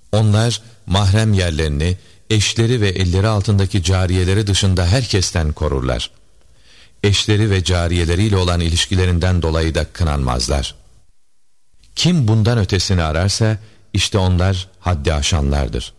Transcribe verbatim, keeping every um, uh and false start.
Onlar mahrem yerlerini, eşleri ve elleri altındaki cariyeleri dışında herkesten korurlar. Eşleri ve cariyeleriyle olan ilişkilerinden dolayı da kınanmazlar. Kim bundan ötesini ararsa, işte onlar haddi aşanlardır.